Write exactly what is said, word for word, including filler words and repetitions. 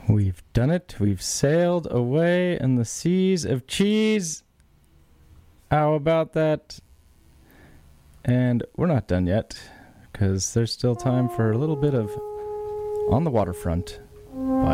We've done it. We've sailed away in the seas of cheese. How about that? And we're not done yet, because there's still time for a little bit of On the Waterfront.